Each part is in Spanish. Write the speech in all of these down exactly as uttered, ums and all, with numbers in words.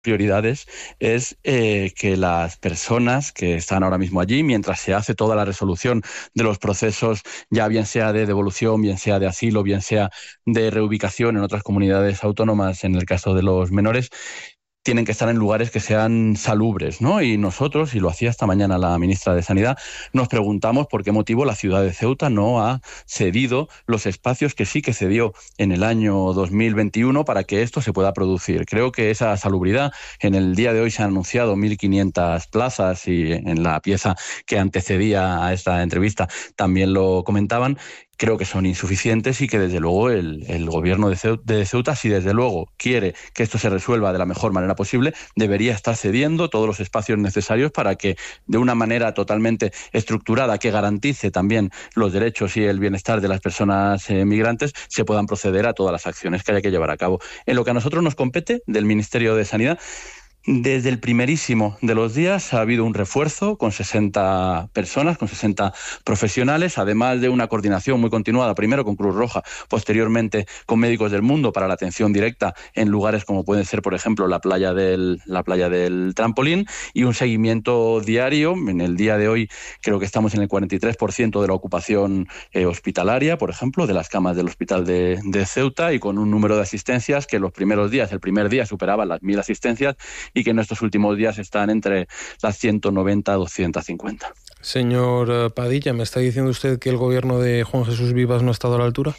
prioridades es eh, que las personas que están ahora mismo allí, mientras se hace toda la resolución de los procesos, ya bien sea de devolución, bien sea de asilo, bien sea de reubicación en otras comunidades autónomas, en el caso de los menores, tienen que estar en lugares que sean salubres, ¿no? Y nosotros, y lo hacía esta mañana la ministra de Sanidad, nos preguntamos por qué motivo la ciudad de Ceuta no ha cedido los espacios que sí que cedió en el año dos mil veintiuno para que esto se pueda producir. Creo que esa salubridad, en el día de hoy se han anunciado mil quinientas plazas y en la pieza que antecedía a esta entrevista también lo comentaban. Creo que son insuficientes y que desde luego el, el gobierno de Ceuta, de Ceuta, si desde luego quiere que esto se resuelva de la mejor manera posible, debería estar cediendo todos los espacios necesarios para que de una manera totalmente estructurada que garantice también los derechos y el bienestar de las personas eh, migrantes se puedan proceder a todas las acciones que haya que llevar a cabo. En lo que a nosotros nos compete del Ministerio de Sanidad, desde el primerísimo de los días ha habido un refuerzo con sesenta personas, con sesenta profesionales, además de una coordinación muy continuada, primero con Cruz Roja, posteriormente con Médicos del Mundo para la atención directa en lugares como pueden ser, por ejemplo, la playa del, la playa del Trampolín, y un seguimiento diario. En el día de hoy creo que estamos en el cuarenta y tres por ciento de la ocupación eh, hospitalaria, por ejemplo, de las camas del hospital de, de Ceuta, y con un número de asistencias que los primeros días, el primer día superaban las mil asistencias, y que en estos últimos días están entre las ciento noventa a doscientas cincuenta. Señor Padilla, ¿me está diciendo usted que el gobierno de Juan Jesús Vivas no ha estado a la altura?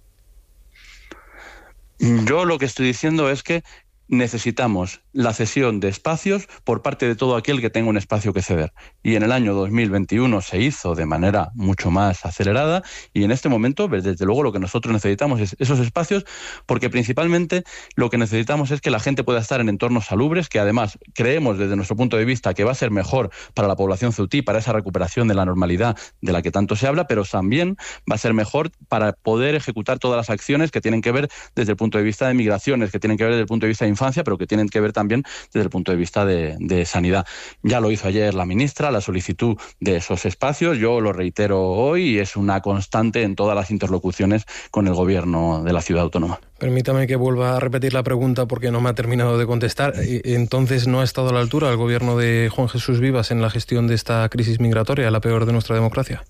Yo lo que estoy diciendo es que necesitamos la cesión de espacios por parte de todo aquel que tenga un espacio que ceder. Y en el año dos mil veintiuno se hizo de manera mucho más acelerada, y en este momento, desde luego, lo que nosotros necesitamos es esos espacios, porque principalmente lo que necesitamos es que la gente pueda estar en entornos salubres, que además creemos desde nuestro punto de vista que va a ser mejor para la población ceutí, para esa recuperación de la normalidad de la que tanto se habla, pero también va a ser mejor para poder ejecutar todas las acciones que tienen que ver desde el punto de vista de migraciones, que tienen que ver desde el punto de vista de infancia, pero que tienen que ver también desde el punto de vista de, de sanidad. Ya lo hizo ayer la ministra, la solicitud de esos espacios, yo lo reitero hoy, y es una constante en todas las interlocuciones con el gobierno de la ciudad autónoma. Permítame que vuelva a repetir la pregunta porque no me ha terminado de contestar. Entonces, ¿no ha estado a la altura el gobierno de Juan Jesús Vivas en la gestión de esta crisis migratoria, la peor de nuestra democracia?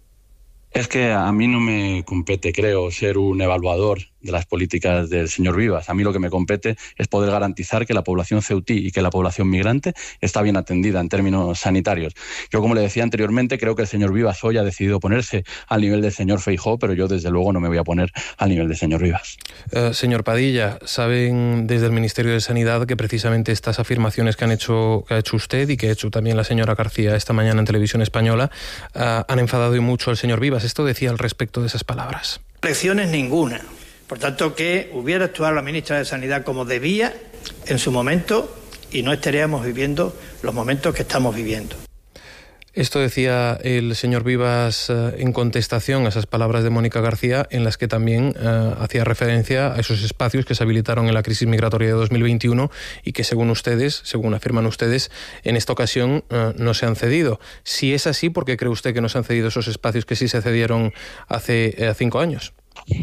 Es que a mí no me compete, creo, ser un evaluador de las políticas del señor Vivas. A mí lo que me compete es poder garantizar que la población ceutí y que la población migrante está bien atendida en términos sanitarios. Yo, como le decía anteriormente, creo que el señor Vivas hoy ha decidido ponerse al nivel del señor Feijóo, pero yo desde luego no me voy a poner al nivel del señor Vivas. Uh, señor Padilla, saben desde el Ministerio de Sanidad que precisamente estas afirmaciones que han hecho, que ha hecho usted y que ha hecho también la señora García esta mañana en Televisión Española uh, han enfadado mucho al señor Vivas. Esto decía al respecto de esas palabras. Lecciones ninguna. Por tanto, que hubiera actuado la ministra de Sanidad como debía en su momento y no estaríamos viviendo los momentos que estamos viviendo. Esto decía el señor Vivas uh, en contestación a esas palabras de Mónica García, en las que también uh, hacía referencia a esos espacios que se habilitaron en la crisis migratoria de dos mil veintiuno y que, según ustedes, según afirman ustedes, en esta ocasión uh, no se han cedido. Si es así, ¿por qué cree usted que no se han cedido esos espacios que sí se cedieron hace uh, cinco años?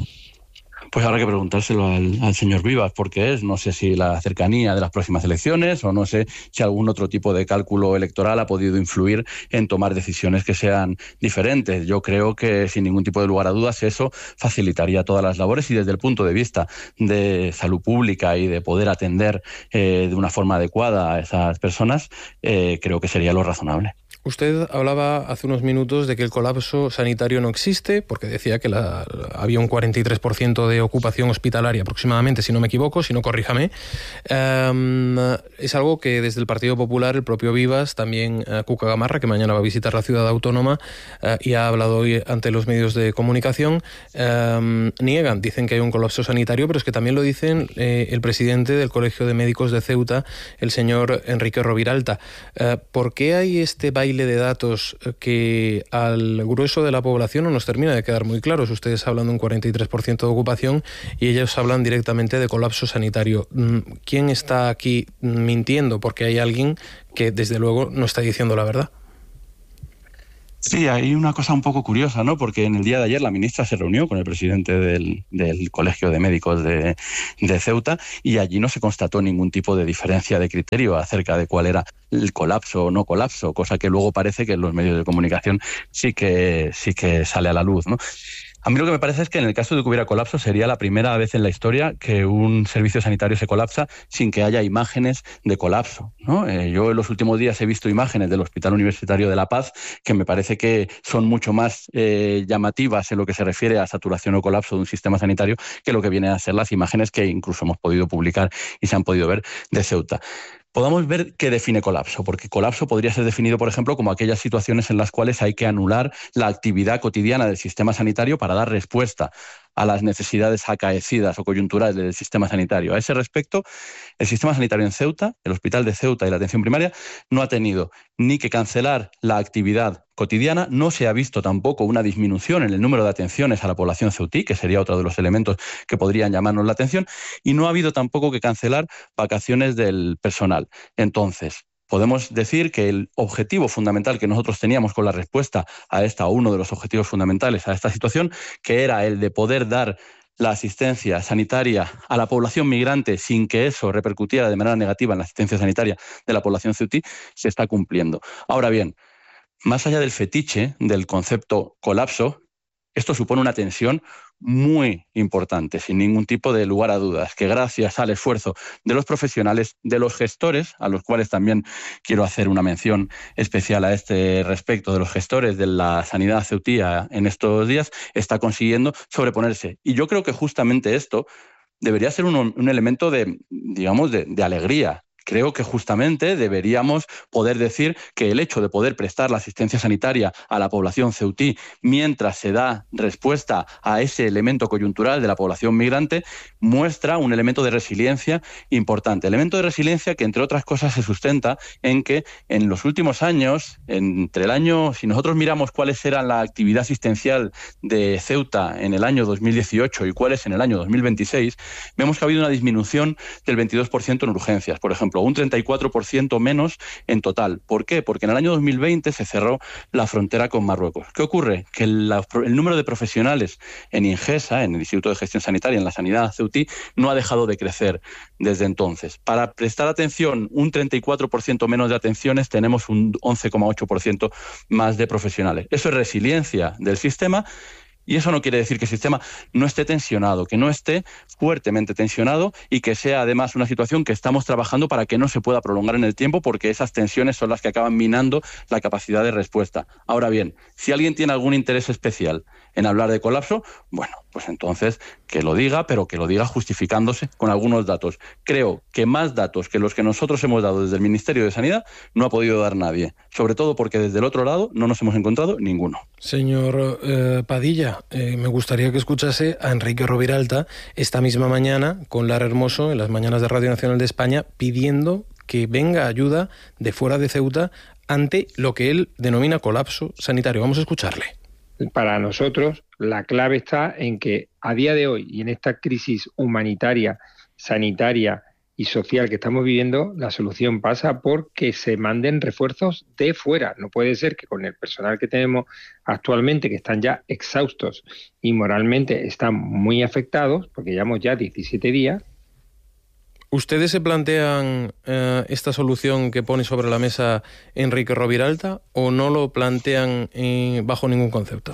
Pues habrá que preguntárselo al, al señor Vivas por qué es. No sé si la cercanía de las próximas elecciones o no sé si algún otro tipo de cálculo electoral ha podido influir en tomar decisiones que sean diferentes. Yo creo que sin ningún tipo de lugar a dudas eso facilitaría todas las labores, y desde el punto de vista de salud pública y de poder atender eh, de una forma adecuada a esas personas, eh, creo que sería lo razonable. Usted hablaba hace unos minutos de que el colapso sanitario no existe, porque decía que la, había un cuarenta y tres por ciento de ocupación hospitalaria aproximadamente, si no me equivoco, si no corríjame. Um, es algo que desde el Partido Popular, el propio Vivas, también uh, Cuca Gamarra, que mañana va a visitar la ciudad autónoma uh, y ha hablado hoy ante los medios de comunicación, um, niegan, dicen que hay un colapso sanitario, pero es que también lo dicen eh, el presidente del Colegio de Médicos de Ceuta, el señor Enrique Roviralta. Uh, ¿Por qué hay este baile de datos que al grueso de la población no nos termina de quedar muy claros? Ustedes hablan de un cuarenta y tres por ciento de ocupación y ellos hablan directamente de colapso sanitario. ¿Quién está aquí mintiendo? Porque hay alguien que desde luego no está diciendo la verdad. Sí, hay una cosa un poco curiosa, ¿no? Porque en el día de ayer la ministra se reunió con el presidente del, del Colegio de Médicos de, de Ceuta y allí no se constató ningún tipo de diferencia de criterio acerca de cuál era el colapso o no colapso, cosa que luego parece que en los medios de comunicación sí que, sí que sale a la luz, ¿no? A mí lo que me parece es que en el caso de que hubiera colapso sería la primera vez en la historia que un servicio sanitario se colapsa sin que haya imágenes de colapso, ¿no? Eh, yo en los últimos días he visto imágenes del Hospital Universitario de La Paz que me parece que son mucho más eh, llamativas en lo que se refiere a saturación o colapso de un sistema sanitario que lo que vienen a ser las imágenes que incluso hemos podido publicar y se han podido ver de Ceuta. Podamos ver qué define colapso, porque colapso podría ser definido, por ejemplo, como aquellas situaciones en las cuales hay que anular la actividad cotidiana del sistema sanitario para dar respuesta a las necesidades acaecidas o coyunturales del sistema sanitario. A ese respecto, el sistema sanitario en Ceuta, el Hospital de Ceuta y la atención primaria, no ha tenido ni que cancelar la actividad cotidiana, no se ha visto tampoco una disminución en el número de atenciones a la población ceutí, que sería otro de los elementos que podrían llamarnos la atención, y no ha habido tampoco que cancelar vacaciones del personal. Entonces, podemos decir que el objetivo fundamental que nosotros teníamos con la respuesta a esta, o uno de los objetivos fundamentales a esta situación, que era el de poder dar la asistencia sanitaria a la población migrante sin que eso repercutiera de manera negativa en la asistencia sanitaria de la población ceutí, se está cumpliendo. Ahora bien, más allá del fetiche del concepto colapso, esto supone una tensión muy importante, sin ningún tipo de lugar a dudas, que gracias al esfuerzo de los profesionales, de los gestores, a los cuales también quiero hacer una mención especial a este respecto, de los gestores de la sanidad ceutí en estos días, está consiguiendo sobreponerse. Y yo creo que justamente esto debería ser un, un elemento de, digamos, de, de alegría. Creo que justamente deberíamos poder decir que el hecho de poder prestar la asistencia sanitaria a la población ceutí mientras se da respuesta a ese elemento coyuntural de la población migrante muestra un elemento de resiliencia importante. Elemento de resiliencia que, entre otras cosas, se sustenta en que en los últimos años, entre el año, si nosotros miramos cuáles eran la actividad asistencial de Ceuta en el año dos mil dieciocho y cuáles en el año dos mil veintiséis, vemos que ha habido una disminución del veintidós por ciento en urgencias, por ejemplo, un treinta y cuatro por ciento menos en total. ¿Por qué? Porque en el año dos mil veinte se cerró la frontera con Marruecos. ¿Qué ocurre? Que la, el número de profesionales en INGESA, en el Instituto de Gestión Sanitaria, en la sanidad ceutí, no ha dejado de crecer desde entonces. Para prestar atención, un treinta y cuatro por ciento menos de atenciones, tenemos un once coma ocho por ciento más de profesionales. Eso es resiliencia del sistema. Y eso no quiere decir que el sistema no esté tensionado, que no esté fuertemente tensionado y que sea además una situación que estamos trabajando para que no se pueda prolongar en el tiempo, porque esas tensiones son las que acaban minando la capacidad de respuesta. Ahora bien, si alguien tiene algún interés especial en hablar de colapso, bueno, pues entonces que lo diga, pero que lo diga justificándose con algunos datos. Creo que más datos que los que nosotros hemos dado desde el Ministerio de Sanidad no ha podido dar nadie, sobre todo porque desde el otro lado no nos hemos encontrado ninguno. Señor eh, Padilla, eh, me gustaría que escuchase a Enrique Roviralta esta misma mañana con Lara Hermoso en las mañanas de Radio Nacional de España pidiendo que venga ayuda de fuera de Ceuta ante lo que él denomina colapso sanitario. Vamos a escucharle. Para nosotros, la clave está en que a día de hoy y en esta crisis humanitaria, sanitaria y social que estamos viviendo, la solución pasa por que se manden refuerzos de fuera. No puede ser que con el personal que tenemos actualmente, que están ya exhaustos y moralmente están muy afectados, porque llevamos ya diecisiete días. ¿Ustedes se plantean eh, esta solución que pone sobre la mesa Enrique Roviralta o no lo plantean eh, bajo ningún concepto?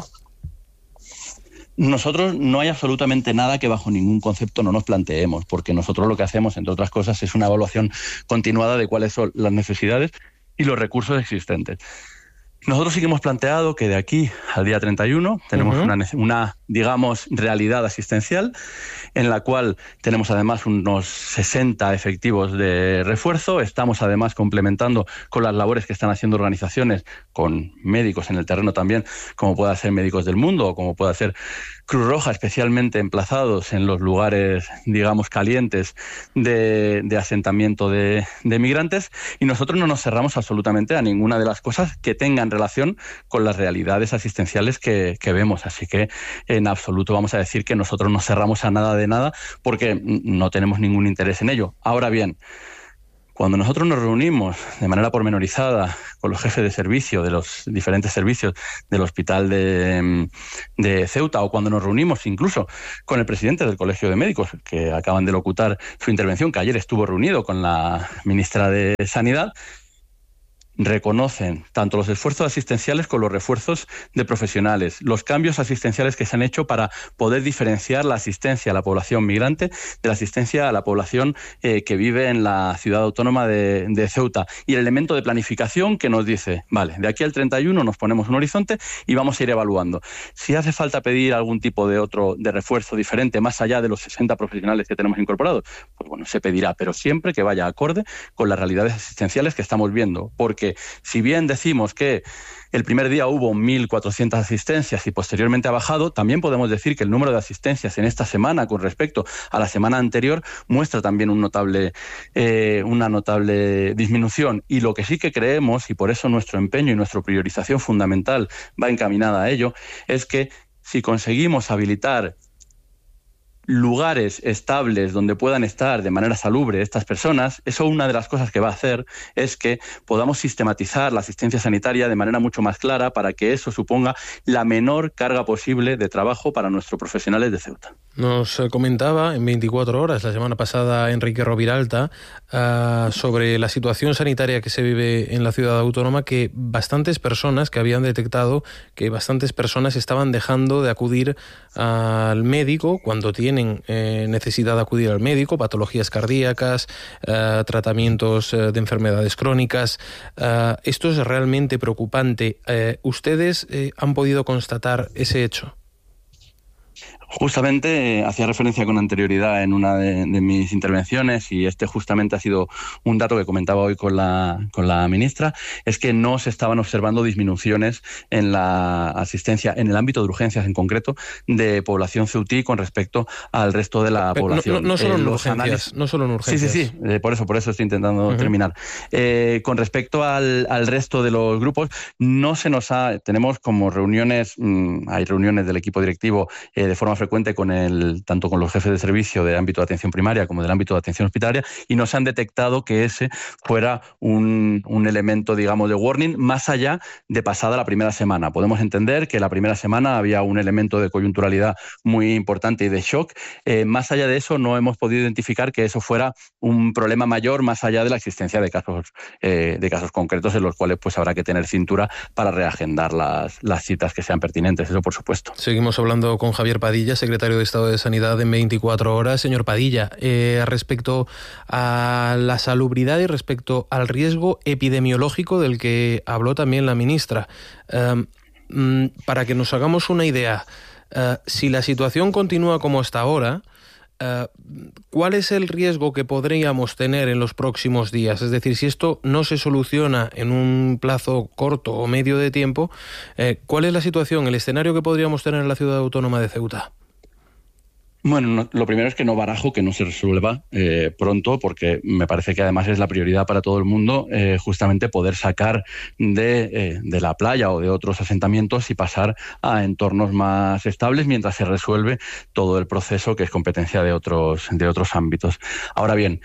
Nosotros no hay absolutamente nada que bajo ningún concepto no nos planteemos, porque nosotros lo que hacemos, entre otras cosas, es una evaluación continuada de cuáles son las necesidades y los recursos existentes. Nosotros sí que hemos planteado que de aquí al día treinta y uno tenemos uh-huh. una, una, digamos, realidad asistencial en la cual tenemos además unos sesenta efectivos de refuerzo. Estamos además complementando con las labores que están haciendo organizaciones, con médicos en el terreno también, como pueda ser Médicos del Mundo o como pueda ser Cruz Roja, especialmente emplazados en los lugares, digamos, calientes de, de asentamiento de, de migrantes. Y nosotros no nos cerramos absolutamente a ninguna de las cosas que tengan relación con las realidades asistenciales que, que vemos. Así que en absoluto vamos a decir que nosotros nos cerramos a nada de nada porque no tenemos ningún interés en ello. Ahora bien, Cuando nosotros nos reunimos de manera pormenorizada con los jefes de servicio de los diferentes servicios del hospital de, de Ceuta, o cuando nos reunimos incluso con el presidente del Colegio de Médicos, que acaban de locutar su intervención, que ayer estuvo reunido con la ministra de Sanidad, reconocen tanto los esfuerzos asistenciales como los refuerzos de profesionales, los cambios asistenciales que se han hecho para poder diferenciar la asistencia a la población migrante de la asistencia a la población eh, que vive en la ciudad autónoma de, de Ceuta, y el elemento de planificación que nos dice, vale, de aquí al treinta y uno nos ponemos un horizonte y vamos a ir evaluando. Si hace falta pedir algún tipo de otro de refuerzo diferente, más allá de los sesenta profesionales que tenemos incorporados, pues bueno, se pedirá, pero siempre que vaya acorde con las realidades asistenciales que estamos viendo, porque si bien decimos que el primer día hubo mil cuatrocientas asistencias y posteriormente ha bajado, también podemos decir que el número de asistencias en esta semana con respecto a la semana anterior muestra también un notable, eh, una notable disminución. Y lo que sí que creemos, y por eso nuestro empeño y nuestra priorización fundamental va encaminada a ello, es que si conseguimos habilitar lugares estables donde puedan estar de manera salubre estas personas, eso una de las cosas que va a hacer es que podamos sistematizar la asistencia sanitaria de manera mucho más clara para que eso suponga la menor carga posible de trabajo para nuestros profesionales de Ceuta. Nos comentaba en veinticuatro horas la semana pasada Enrique Roviralta uh, sobre la situación sanitaria que se vive en la ciudad autónoma, que bastantes personas que habían detectado que bastantes personas estaban dejando de acudir al médico cuando tienen eh, necesidad de acudir al médico, patologías cardíacas, uh, tratamientos uh, de enfermedades crónicas. Uh, esto es realmente preocupante. Uh, ¿Ustedes eh, han podido constatar ese hecho? Justamente eh, hacía referencia con anterioridad en una de, de mis intervenciones, y este justamente ha sido un dato que comentaba hoy con la, con la ministra, es que no se estaban observando disminuciones en la asistencia, en el ámbito de urgencias en concreto, de población ceutí con respecto al resto de la Pero población. No, no, solo eh, en los urgencias, análisis... no solo en urgencias. Sí, sí, sí, eh, por eso, por eso estoy intentando uh-huh. terminar. Eh, con respecto al, al resto de los grupos, no se nos ha... Tenemos como reuniones, mmm, hay reuniones del equipo directivo eh, de forma frecuente con el, tanto con los jefes de servicio del ámbito de atención primaria como del ámbito de atención hospitalaria, y nos han detectado que ese fuera un, un elemento, digamos, de warning, más allá de pasada la primera semana. Podemos entender que la primera semana había un elemento de coyunturalidad muy importante y de shock. Eh, más allá de eso, no hemos podido identificar que eso fuera un problema mayor, más allá de la existencia de casos, eh, de casos concretos en los cuales pues habrá que tener cintura para reagendar las, las citas que sean pertinentes, eso por supuesto. Seguimos hablando con Javier Padilla, secretario de Estado de Sanidad en veinticuatro horas. Señor Padilla, eh, respecto a la salubridad y respecto al riesgo epidemiológico del que habló también la ministra, eh, para que nos hagamos una idea, eh, si la situación continúa como hasta ahora, Uh, ¿cuál es el riesgo que podríamos tener en los próximos días? Es decir, si esto no se soluciona en un plazo corto o medio de tiempo, eh, ¿cuál es la situación, el escenario que podríamos tener en la ciudad autónoma de Ceuta? Bueno, no, lo primero es que no barajo que no se resuelva eh, pronto, porque me parece que además es la prioridad para todo el mundo eh, justamente poder sacar de, eh, de la playa o de otros asentamientos y pasar a entornos más estables mientras se resuelve todo el proceso que es competencia de otros, de otros ámbitos. Ahora bien,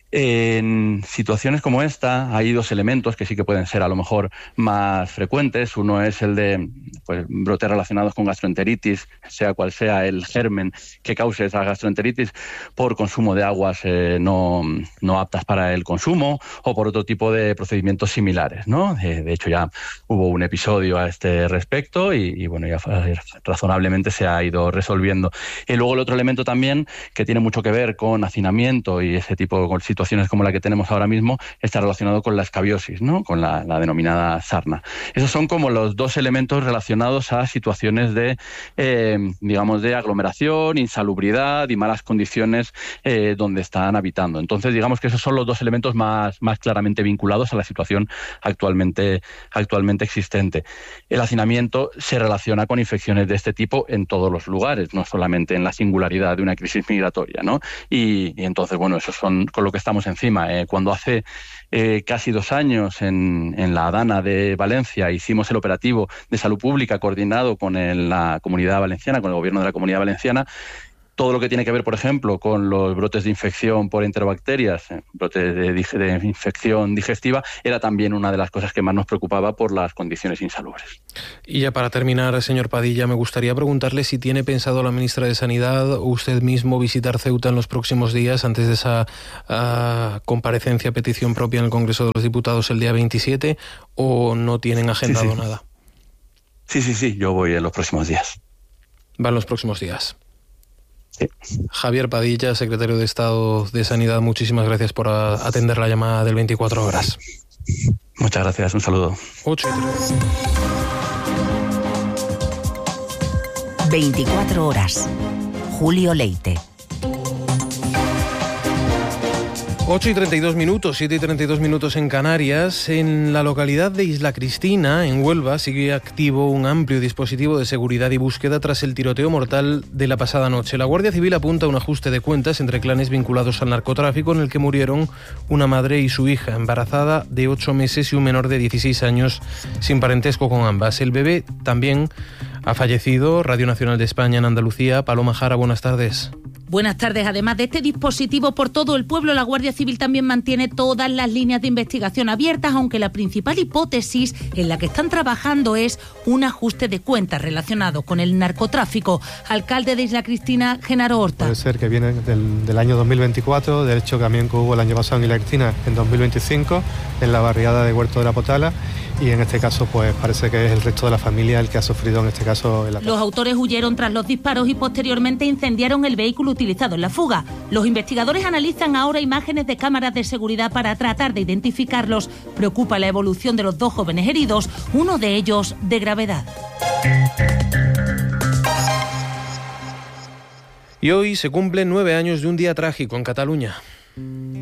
en situaciones como esta hay dos elementos que sí que pueden ser a lo mejor más frecuentes. Uno es el de pues, brotes relacionados con gastroenteritis, sea cual sea el germen que cause esa gastroenteritis, por consumo de aguas eh, no, no aptas para el consumo o por otro tipo de procedimientos similares, ¿no? Eh, de hecho ya hubo un episodio a este respecto y, y bueno, ya razonablemente se ha ido resolviendo. Y luego el otro elemento también que tiene mucho que ver con hacinamiento y ese tipo de situaciones como la que tenemos ahora mismo está relacionado con la escabiosis, ¿no? Con la, la denominada sarna. Esos son como los dos elementos relacionados a situaciones de, eh, digamos, de aglomeración, insalubridad y malas condiciones eh, donde están habitando. Entonces, digamos que esos son los dos elementos más, más claramente vinculados a la situación actualmente, actualmente existente. El hacinamiento se relaciona con infecciones de este tipo en todos los lugares, no solamente en la singularidad de una crisis migratoria, ¿no? Y, y entonces, bueno, esos son con lo que estamos encima. Eh, cuando hace eh, casi dos años en, en la Adana de Valencia hicimos el operativo de salud pública coordinado con el, la Comunidad Valenciana, con el Gobierno de la Comunidad Valenciana, todo lo que tiene que ver, por ejemplo, con los brotes de infección por enterobacterias, eh, brotes de, de infección digestiva, era también una de las cosas que más nos preocupaba por las condiciones insalubres. Y ya para terminar, señor Padilla, me gustaría preguntarle si tiene pensado la ministra de Sanidad o usted mismo visitar Ceuta en los próximos días antes de esa uh, comparecencia, petición propia en el Congreso de los Diputados el día veintisiete, o no tienen agendado sí, sí. nada. Sí, sí, sí, yo voy en los próximos días. Va en los próximos días. Sí. Javier Padilla, secretario de Estado de Sanidad, muchísimas gracias por atender la llamada del veinticuatro horas. Muchas gracias, un saludo. ocho y tres. veinticuatro horas. Julio Leite. ocho y treinta y dos minutos, siete y treinta y dos minutos en Canarias. En la localidad de Isla Cristina, en Huelva, sigue activo un amplio dispositivo de seguridad y búsqueda tras el tiroteo mortal de la pasada noche. La Guardia Civil apunta a un ajuste de cuentas entre clanes vinculados al narcotráfico, en el que murieron una madre y su hija, embarazada de ocho meses, y un menor de dieciséis años, sin parentesco con ambas. El bebé también ha fallecido. Radio Nacional de España en Andalucía. Paloma Jara, buenas tardes. Buenas tardes. Además de este dispositivo por todo el pueblo, la Guardia Civil también mantiene todas las líneas de investigación abiertas, aunque la principal hipótesis en la que están trabajando es un ajuste de cuentas relacionado con el narcotráfico. Alcalde de Isla Cristina, Genaro Horta. Puede ser que viene del, del año dos mil veinticuatro, del hecho también que hubo el año pasado en Isla Cristina en dos mil veinticinco, en la barriada de Huerto de la Potala. Y en este caso, pues parece que es el resto de la familia el que ha sufrido en este caso el ataque. Los autores huyeron tras los disparos y posteriormente incendiaron el vehículo utilizado en la fuga. Los investigadores analizan ahora imágenes de cámaras de seguridad para tratar de identificarlos. Preocupa la evolución de los dos jóvenes heridos, uno de ellos de gravedad. Y hoy se cumplen nueve años de un día trágico en Cataluña.